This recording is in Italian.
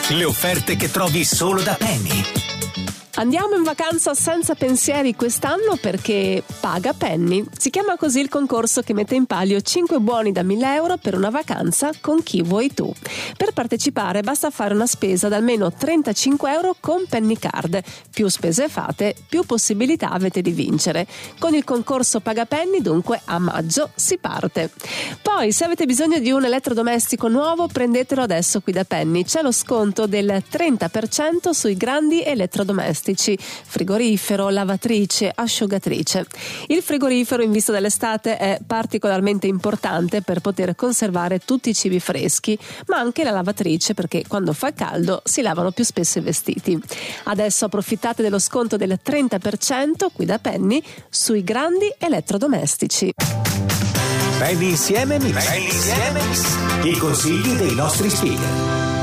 Le offerte che trovi solo da Penny. Andiamo in vacanza senza pensieri quest'anno perché paga Penny. Si chiama così il concorso che mette in palio 5 buoni da 1.000 euro per una vacanza con chi vuoi tu. Per partecipare basta fare una spesa da almeno 35 euro con Penny Card. Più spese fate, più possibilità avete di vincere. Con il concorso Paga Penny, dunque, a maggio si parte. Poi, se avete bisogno di un elettrodomestico nuovo, prendetelo adesso qui da Penny. C'è lo sconto del 30% sui grandi elettrodomestici. Frigorifero, lavatrice, asciugatrice. Il frigorifero in vista dell'estate è particolarmente importante per poter conservare tutti i cibi freschi, ma anche la lavatrice perché quando fa caldo si lavano più spesso i vestiti. Adesso approfittate dello sconto del 30% qui da Penny sui grandi elettrodomestici. Penny insieme Mix. I consigli dei nostri speaker.